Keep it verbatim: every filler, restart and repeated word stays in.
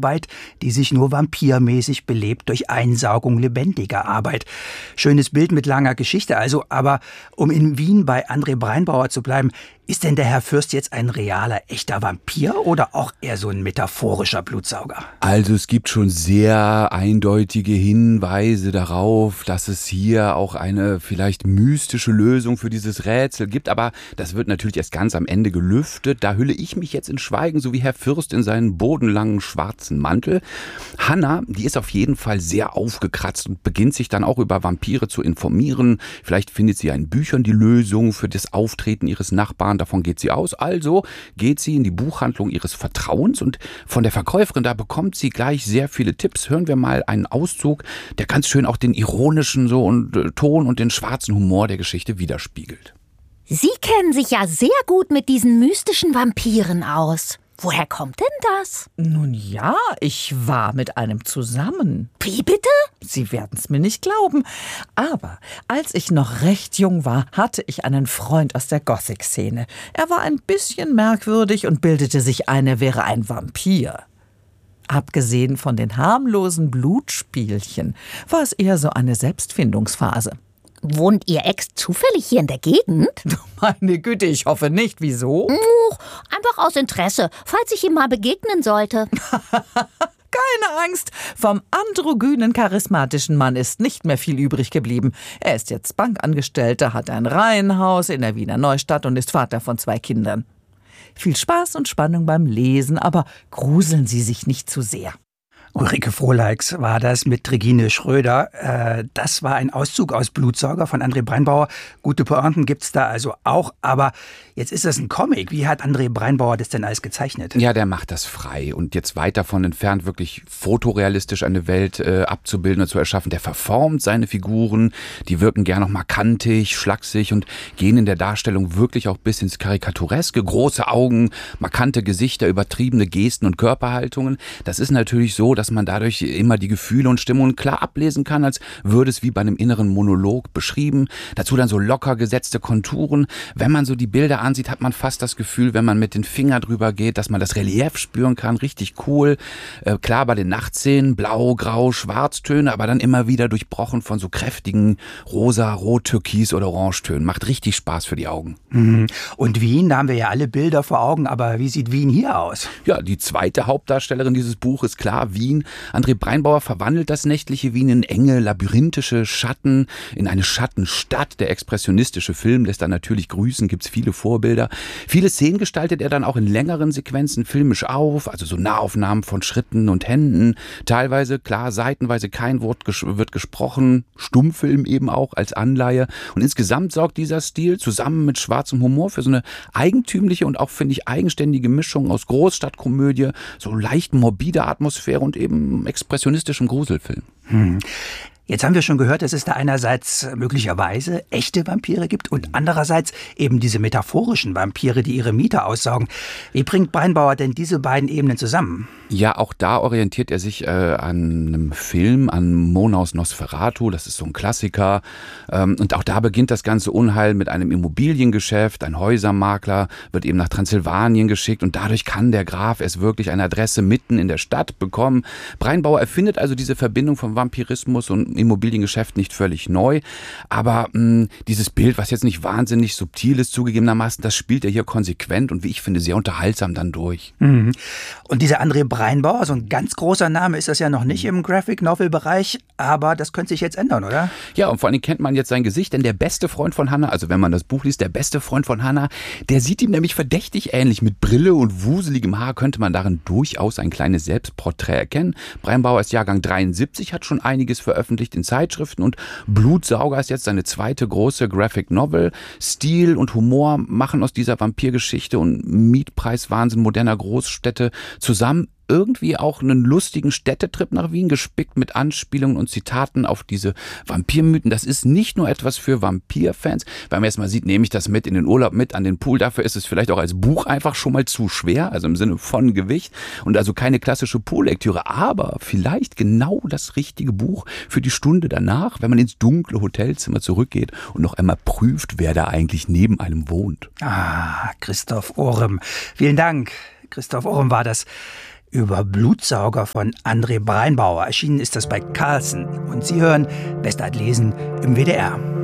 Arbeit, die sich nur vampirmäßig belebt durch Einsaugung lebendiger Arbeit. Schönes Bild mit langer Geschichte also, aber um in Wien bei André Breinbauer zu bleiben, ist denn der Herr Fürst jetzt ein realer, echter Vampir oder auch eher so ein metaphorischer Blutsauger? Also es gibt schon sehr eindeutige Hinweise darauf, dass es hier auch eine vielleicht mystische Lösung für dieses Rätsel gibt, aber das wird natürlich erst ganz am Ende gelüftet. Da hülle ich mich jetzt in Schweigen, so wie Herr Fürst in seinen bodenlangen schwarzen Mantel. Hanna, die ist auf jeden Fall sehr aufgekratzt und beginnt sich dann auch über Vampire zu informieren. Vielleicht findet sie in Büchern die Lösung für das Auftreten ihres Nachbarn. Davon geht sie aus. Also geht sie in die Buchhandlung ihres Vertrauens und von der Verkäuferin, da bekommt sie gleich sehr viele Tipps. Hören wir mal einen Auszug, der ganz schön auch den ironischen so und äh, Ton und den schwarzen Humor der Geschichte widerspiegelt. Sie kennen sich ja sehr gut mit diesen mystischen Vampiren aus. Woher kommt denn das? Nun ja, ich war mit einem zusammen. Wie bitte? Sie werden's mir nicht glauben. Aber als ich noch recht jung war, hatte ich einen Freund aus der Gothic-Szene. Er war ein bisschen merkwürdig und bildete sich ein, er wäre ein Vampir. Abgesehen von den harmlosen Blutspielchen war es eher so eine Selbstfindungsphase. Wohnt Ihr Ex zufällig hier in der Gegend? Meine Güte, ich hoffe nicht. Wieso? Uch, einfach aus Interesse, falls ich ihm mal begegnen sollte. Keine Angst, vom androgynen, charismatischen Mann ist nicht mehr viel übrig geblieben. Er ist jetzt Bankangestellter, hat ein Reihenhaus in der Wiener Neustadt und ist Vater von zwei Kindern. Viel Spaß und Spannung beim Lesen, aber gruseln Sie sich nicht zu sehr. Ulrike Frohleix war das mit Regine Schröder. Äh, das war ein Auszug aus Blutsauger von André Breinbauer. Gute Pointen gibt's da also auch, aber jetzt ist das ein Comic. Wie hat André Breinbauer das denn alles gezeichnet? Ja, der macht das frei und jetzt weit davon entfernt, wirklich fotorealistisch eine Welt äh, abzubilden und zu erschaffen. Der verformt seine Figuren, die wirken gern noch mal kantig, schlaksig und gehen in der Darstellung wirklich auch bis ins Karikatureske. Große Augen, markante Gesichter, übertriebene Gesten und Körperhaltungen. Das ist natürlich so, dass dass man dadurch immer die Gefühle und Stimmungen klar ablesen kann, als würde es wie bei einem inneren Monolog beschrieben. Dazu dann so locker gesetzte Konturen. Wenn man so die Bilder ansieht, hat man fast das Gefühl, wenn man mit den Fingern drüber geht, dass man das Relief spüren kann. Richtig cool. Äh, klar bei den Nachtszenen, blau, grau, Schwarztöne, aber dann immer wieder durchbrochen von so kräftigen rosa, rot, türkis oder orangetönen. Macht richtig Spaß für die Augen. Mhm. Und Wien, da haben wir ja alle Bilder vor Augen, aber wie sieht Wien hier aus? Ja, die zweite Hauptdarstellerin dieses Buches ist klar, Wien. André Breinbauer verwandelt das nächtliche Wien in enge, labyrinthische Schatten, in eine Schattenstadt. Der expressionistische Film lässt da natürlich grüßen, gibt's viele Vorbilder. Viele Szenen gestaltet er dann auch in längeren Sequenzen filmisch auf, also so Nahaufnahmen von Schritten und Händen. Teilweise, klar, seitenweise kein Wort ges- wird gesprochen, Stummfilm eben auch als Anleihe. Und insgesamt sorgt dieser Stil zusammen mit schwarzem Humor für so eine eigentümliche und auch, finde ich, eigenständige Mischung aus Großstadtkomödie, so leicht morbide Atmosphäre und eben expressionistischem Gruselfilm. Hm. Jetzt haben wir schon gehört, dass es da einerseits möglicherweise echte Vampire gibt und andererseits eben diese metaphorischen Vampire, die ihre Miete aussaugen. Wie bringt Breinbauer denn diese beiden Ebenen zusammen? Ja, auch da orientiert er sich äh, an einem Film, an Monaus Nosferatu, das ist so ein Klassiker. Ähm, und auch da beginnt das ganze Unheil mit einem Immobiliengeschäft. Ein Häusermakler wird eben nach Transsilvanien geschickt und dadurch kann der Graf es wirklich eine Adresse mitten in der Stadt bekommen. Breinbauer erfindet also diese Verbindung von Vampirismus und Immobiliengeschäft nicht völlig neu, aber mh, dieses Bild, was jetzt nicht wahnsinnig subtil ist, zugegebenermaßen, das spielt er hier konsequent und wie ich finde, sehr unterhaltsam dann durch. Mhm. Und dieser André Breinbauer, so ein ganz großer Name ist das ja noch nicht im Graphic-Novel-Bereich, aber das könnte sich jetzt ändern, oder? Ja, und vor allem kennt man jetzt sein Gesicht, denn der beste Freund von Hanna, also wenn man das Buch liest, der beste Freund von Hanna, der sieht ihm nämlich verdächtig ähnlich. Mit Brille und wuseligem Haar könnte man darin durchaus ein kleines Selbstporträt erkennen. Breinbauer ist Jahrgang dreiundsiebzig, hat schon einiges veröffentlicht in Zeitschriften und Blutsauger ist jetzt seine zweite große Graphic Novel. Stil und Humor machen aus dieser Vampirgeschichte und Mietpreiswahnsinn moderner Großstädte zusammen irgendwie auch einen lustigen Städtetrip nach Wien, gespickt mit Anspielungen und Zitaten auf diese Vampirmythen. Das ist nicht nur etwas für Vampirfans. Wenn man jetzt mal sieht, nehme ich das mit in den Urlaub mit an den Pool. Dafür ist es vielleicht auch als Buch einfach schon mal zu schwer, also im Sinne von Gewicht und also keine klassische Poollektüre. Aber vielleicht genau das richtige Buch für die Stunde danach, wenn man ins dunkle Hotelzimmer zurückgeht und noch einmal prüft, wer da eigentlich neben einem wohnt. Ah, Christoph Orem. Vielen Dank. Christoph Orem war das. über Blutsauger von André Breinbauer. Erschienen ist das bei Carlsen. Und Sie hören Westart lesen im W D R.